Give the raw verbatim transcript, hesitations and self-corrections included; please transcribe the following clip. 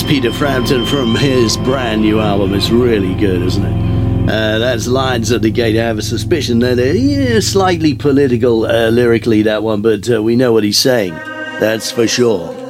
Peter Frampton from his brand new album. It's really good, isn't it? Uh, that's Lions at the Gate. I have a suspicion that they're yeah, slightly political uh, lyrically, that one, but uh, we know what he's saying. That's for sure.